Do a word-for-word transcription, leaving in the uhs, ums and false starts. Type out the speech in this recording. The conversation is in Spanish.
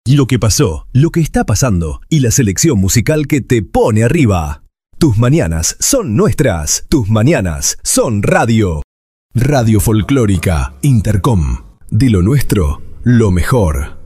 Lo que pasó, lo que está pasando y la selección musical que te pone arriba. Tus mañanas son nuestras. Tus mañanas son radio. Radio Folclórica Intercom. De lo nuestro, lo mejor.